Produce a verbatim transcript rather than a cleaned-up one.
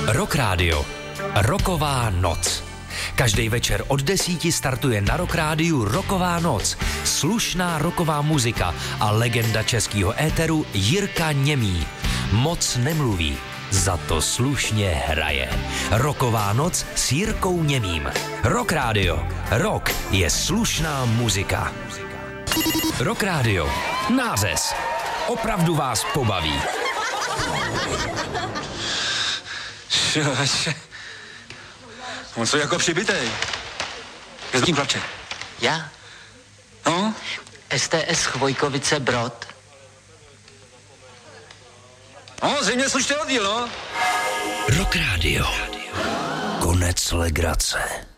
Rock Radio. Rocková noc. Každý večer od desíti startuje na Rock Rádiu Rocková noc. Slušná rocková muzika a legenda českého éteru Jirka Němý. Moc nemluví, za to slušně hraje. Rocková noc s Jirkou Němým. Rock Radio. Rock je slušná muzika. Rock Radio. Nářez. Opravdu vás pobaví. On co jako přibitej. Kde s tím plače? Já? No? S T S Chvojkovice Brod. No, zřejmě slušný oddíl, no. Rock Radio. Konec legrace.